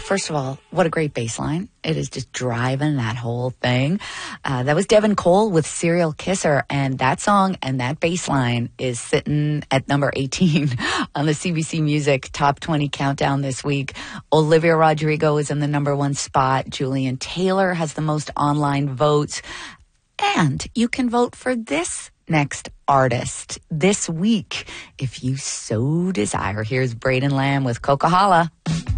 first of all, what a great bass line. It is just driving that whole thing. That was Devin Cole with Serial Kisser, and that song and that bass line is sitting at number 18 on the CBC Music Top 20 Countdown this week. Olivia Rodrigo is in the number 1 spot. Julian Taylor has the most online votes. And you can vote for this next artist this week if you so desire. Here's Braden Lamb with Coca-Cola.